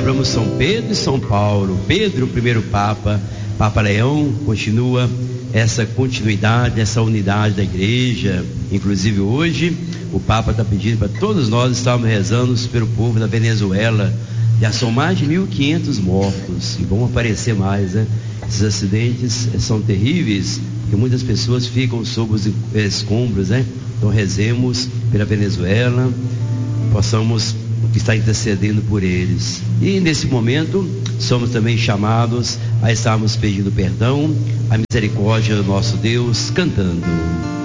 celebramos São Pedro e São Paulo. Pedro, o primeiro Papa, Papa Leão, continua essa continuidade, essa unidade da igreja. Inclusive hoje o Papa está pedindo para todos nós estarmos rezando pelo povo da Venezuela. Já são mais de 1.500 mortos e vão aparecer mais, né? Esses acidentes são terríveis, porque muitas pessoas ficam sob os escombros, né? Então rezemos pela Venezuela, possamos estar intercedendo por eles. E nesse momento somos também chamados a estarmos pedindo perdão, a misericórdia do nosso Deus, cantando.